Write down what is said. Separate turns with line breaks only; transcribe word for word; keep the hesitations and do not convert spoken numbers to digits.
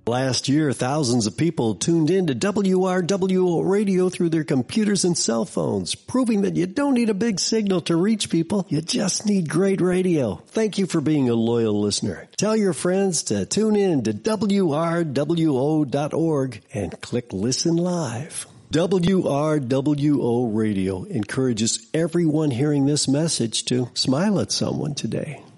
Last year, thousands of people tuned in to W R W O Radio through their computers and cell phones, proving that you don't need a big signal to reach people. You just need great radio. Thank you for being a loyal listener. Tell your friends to tune in to W R W O dot org and click Listen Live. W R W O Radio encourages everyone hearing this message to smile at someone today.